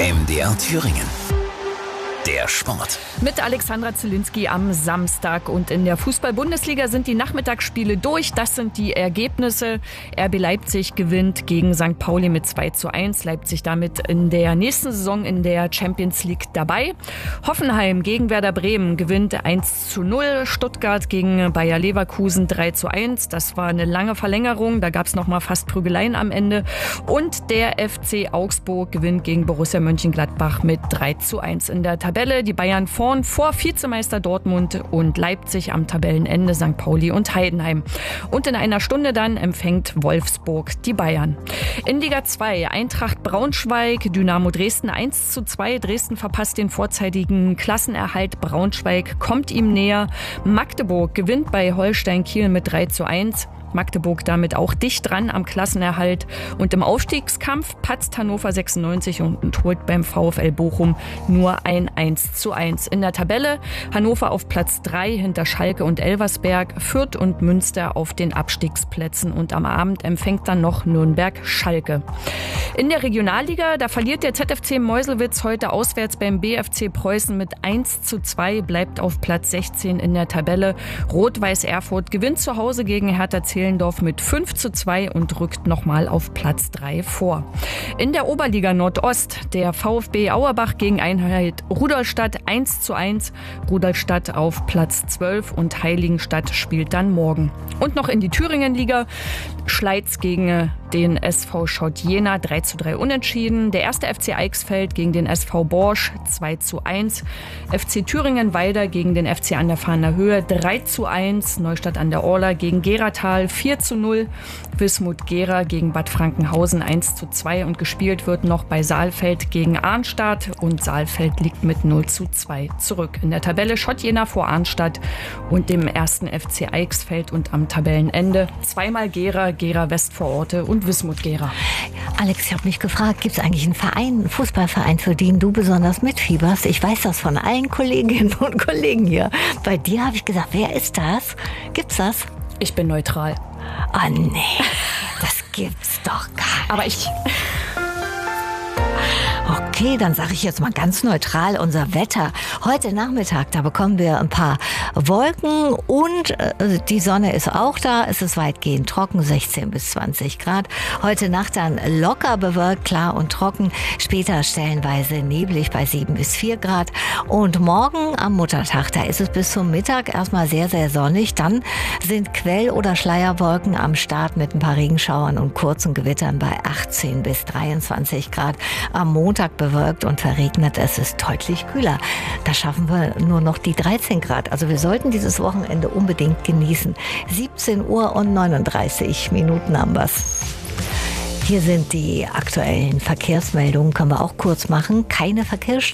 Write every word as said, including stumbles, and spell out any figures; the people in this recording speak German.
M D R Thüringen. Der Sport. Mit Alexandra Zielinski am Samstag. Und in der Fußball-Bundesliga sind die Nachmittagsspiele durch. Das sind die Ergebnisse. R B Leipzig gewinnt gegen Sankt Pauli mit zwei zu eins. Leipzig damit in der nächsten Saison in der Champions League dabei. Hoffenheim gegen Werder Bremen gewinnt eins zu null. Stuttgart gegen Bayer Leverkusen drei zu eins. Das war eine lange Verlängerung. Da gab es noch mal fast Prügeleien am Ende. Und der F C Augsburg gewinnt gegen Borussia Mönchengladbach mit drei zu eins in der Tabelle. Die Bayern vorn vor Vizemeister Dortmund und Leipzig am Tabellenende Sankt Pauli und Heidenheim. Und in einer Stunde dann empfängt Wolfsburg die Bayern. In Liga zwei Eintracht Braunschweig, Dynamo Dresden eins zu zwei. Dresden verpasst den vorzeitigen Klassenerhalt. Braunschweig kommt ihm näher. Magdeburg gewinnt bei Holstein Kiel mit drei zu eins. Magdeburg damit auch dicht dran am Klassenerhalt. Und im Aufstiegskampf patzt Hannover sechsundneunzig und holt beim VfL Bochum nur ein eins zu eins. In der Tabelle Hannover auf Platz drei hinter Schalke und Elversberg, Fürth und Münster auf den Abstiegsplätzen. Und am Abend empfängt dann noch Nürnberg-Schalke. In der Regionalliga, da verliert der Z F C Meuselwitz heute auswärts beim B F C Preußen mit eins zu zwei, bleibt auf Platz sechzehn in der Tabelle. Rot-Weiß Erfurt gewinnt zu Hause gegen Hertha Zehlendorf mit fünf zu zwei und rückt nochmal auf Platz drei vor. In der Oberliga Nordost der VfB Auerbach gegen Einheit Rudolstadt eins zu eins. Rudolstadt auf Platz zwölf und Heiligenstadt spielt dann morgen. Und noch in die Thüringenliga. Schleiz gegen den S V Schott Jena drei zu drei unentschieden. Der erste F C Eichsfeld gegen den S V Borsch zwei zu eins. F C Thüringen-Weida gegen den F C an der Fahner Höhe drei zu eins. Neustadt an der Orla gegen Geratal vier zu null. Wismut-Gera gegen Bad Frankenhausen eins zu zwei. Und gespielt wird noch bei Saalfeld gegen Arnstadt. Und Saalfeld liegt mit null zu zwei zurück. In der Tabelle Schott Jena vor Arnstadt und dem ersten F C Eichsfeld. Und am Tabellenende zweimal Gera, Gera Westvororte und Wismut-Gera. Alex, ich habe mich gefragt, gibt es eigentlich einen Verein, einen Fußballverein, für den du besonders mitfieberst? Ich weiß das von allen Kolleginnen und Kollegen hier. Bei dir habe ich gesagt, wer ist das? Gibt's das? Ich bin neutral. Oh nee, das gibt's doch gar nicht. Aber ich... Okay, dann sage ich jetzt mal ganz neutral unser Wetter. Heute Nachmittag, da bekommen wir ein paar Wolken und äh, die Sonne ist auch da. Es ist weitgehend trocken, sechzehn bis zwanzig Grad. Heute Nacht dann locker bewölkt, klar und trocken. Später stellenweise neblig bei sieben bis vier Grad. Und morgen am Muttertag, da ist es bis zum Mittag erstmal sehr, sehr sonnig. Dann sind Quell- oder Schleierwolken am Start mit ein paar Regenschauern und kurzen Gewittern bei achtzehn bis dreiundzwanzig Grad. Am Montag bewölkt und verregnet, es ist deutlich kühler. Da schaffen wir nur noch die dreizehn Grad. Also wir sollten dieses Wochenende unbedingt genießen. siebzehn Uhr und neununddreißig Minuten haben wir's. Hier sind die aktuellen Verkehrsmeldungen, können wir auch kurz machen. Keine Verkehrs-